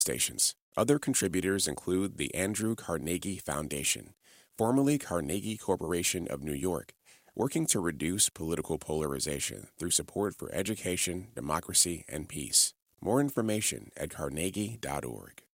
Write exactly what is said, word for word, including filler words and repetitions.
stations. Other contributors include the Andrew Carnegie Foundation, formerly Carnegie Corporation of New York, working to reduce political polarization through support for education, democracy, and peace. More information at carnegie dot org.